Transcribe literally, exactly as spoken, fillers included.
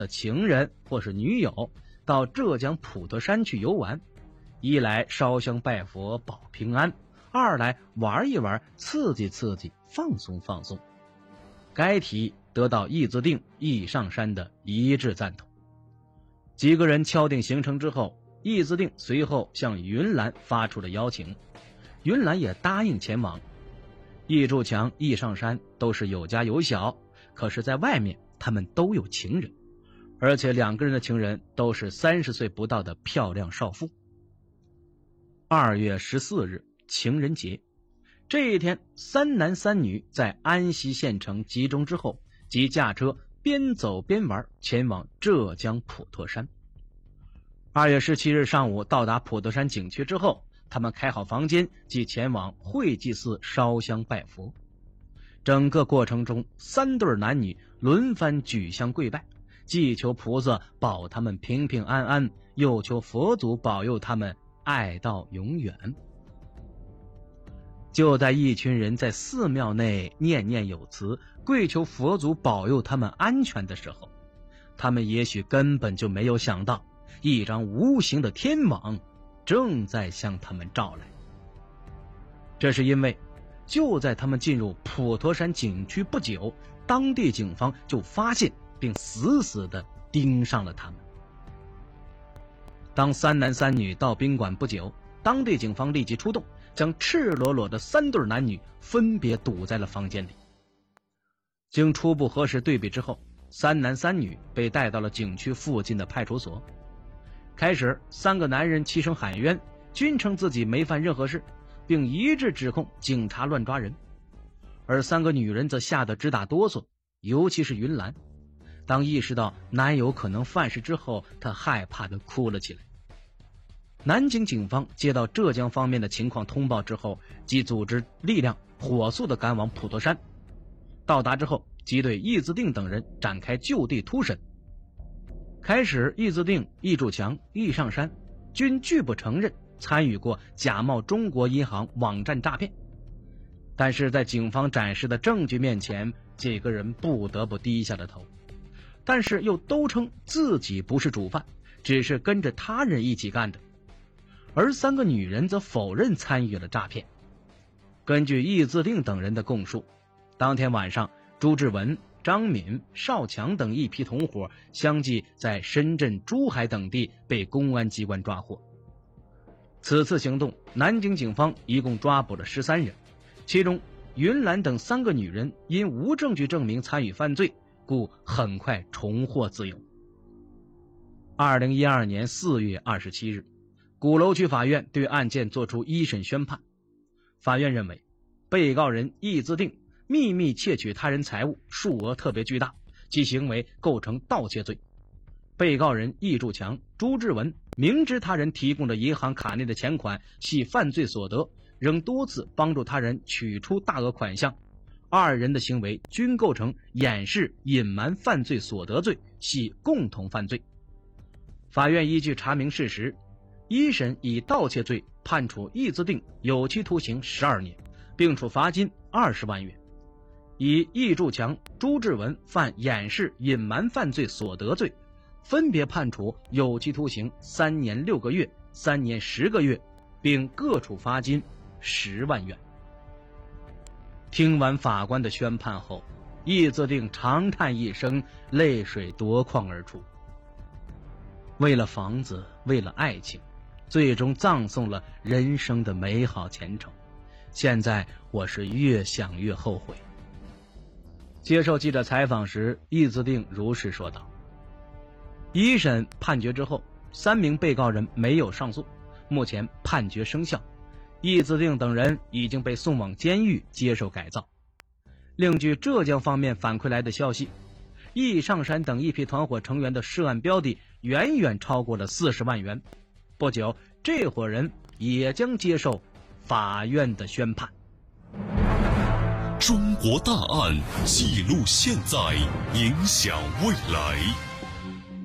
的情人或是女友到浙江普陀山去游玩，一来烧香拜佛保平安，二来玩一玩刺激刺激放松放松。该题得到易自定、易上山的一致赞同。几个人敲定行程之后，易自定随后向云兰发出了邀请，云兰也答应前往。易筑强、易上山都是有家有小，可是在外面他们都有情人，而且两个人的情人都是三十岁不到的漂亮少妇。二月十四日，情人节，这一天，三男三女在安溪县城集中之后，即驾车边走边玩，前往浙江普陀山。二月十七日上午到达普陀山景区之后，他们开好房间，即前往会济寺烧香拜佛。整个过程中，三对男女轮番举香跪拜，既求菩萨保他们平平安安，又求佛祖保佑他们爱到永远。就在一群人在寺庙内念念有词，跪求佛祖保佑他们安全的时候，他们也许根本就没有想到，一张无形的天网正在向他们照来。这是因为就在他们进入普陀山景区不久，当地警方就发现并死死地盯上了他们。当三男三女到宾馆不久，当地警方立即出动，将赤裸裸的三对男女分别堵在了房间里。经初步核实对比之后，三男三女被带到了景区附近的派出所。开始，三个男人齐声喊冤，均称自己没犯任何事，并一致指控警察乱抓人。而三个女人则吓得直打哆嗦，尤其是云兰。当意识到男友可能犯事之后，她害怕地哭了起来。南京警方接到浙江方面的情况通报之后，即组织力量火速地赶往普陀山。到达之后，即对易自定等人展开就地突审。开始，易自定、易筑强、易上山均拒不承认参与过假冒中国银行网站诈骗，但是在警方展示的证据面前，几个人不得不低下了头，但是又都称自己不是主犯，只是跟着他人一起干的。而三个女人则否认参与了诈骗。根据易自定等人的供述，当天晚上，朱志文、张敏、邵强等一批同伙相继在深圳、珠海等地被公安机关抓获。此次行动，南京警方一共抓捕了十三人，其中云兰等三个女人因无证据证明参与犯罪，故很快重获自由。二零一二年四月二十七日，鼓楼区法院对案件作出一审宣判。法院认为，被告人易自定秘密窃取他人财物，数额特别巨大，其行为构成盗窃罪。被告人易筑强、朱志文明知他人提供的银行卡内的钱款系犯罪所得，仍多次帮助他人取出大额款项，二人的行为均构成掩饰、隐瞒犯罪所得罪，系共同犯罪。法院依据查明事实，一审以盗窃罪判处易自定有期徒刑十二年，并处罚金二十万元；以易筑强、朱志文犯掩饰、隐瞒犯罪所得罪，分别判处有期徒刑三年六个月、三年十个月，并各处罚金十万元。听完法官的宣判后，易自定长叹一声，泪水夺眶而出。为了房子，为了爱情，最终葬送了人生的美好前程。现在我是越想越后悔。接受记者采访时，易自定如是说道。一审判决之后，三名被告人没有上诉，目前判决生效，易自定等人已经被送往监狱接受改造。另据浙江方面反馈来的消息，易上山等一批团伙成员的涉案标的远远超过了四十万元。不久，这伙人也将接受法院的宣判。 中国大案记录现在，影响未来。